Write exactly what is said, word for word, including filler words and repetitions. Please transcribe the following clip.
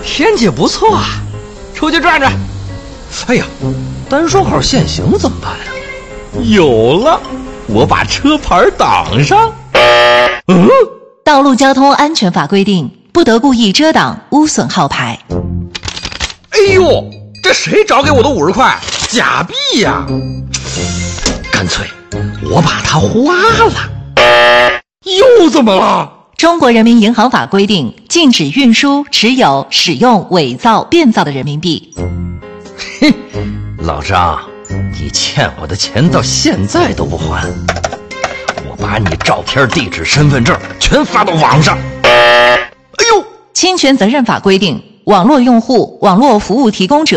天气不错啊，出去转转。 哎呀，单双号限行怎么办呀？ 有了，我把车牌挡上。 嗯， 道路交通安全法规定，不得故意遮挡、污损号牌。 哎呦，这谁找给我的五十块？假币呀！ 干脆我把它花了。 又怎么了？ 中国人民银行法规定，禁止运输、持有、使用伪造、变造的人民币。 哼，老张，你欠我的钱到现在都不还，我把你照片、地址、身份证全发到网上。 哎呦， 侵权责任法规定，网络用户、网络服务提供者